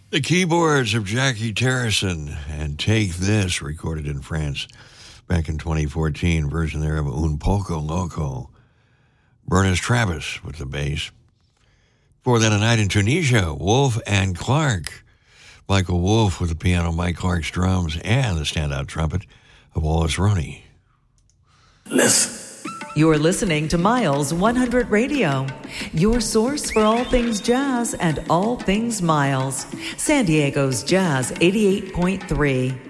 The keyboards of Jackie Terrison and Take This, recorded in France back in 2014, version there of Un Poco Loco. Bernice Travis with the bass. Before that, A Night in Tunisia, Wolf and Clark. Michael Wolf with the piano, Mike Clark's drums, and the standout trumpet of Wallace Roney. Listen. You're listening to Miles 100 Radio, your source for all things jazz and all things Miles. San Diego's Jazz 88.3.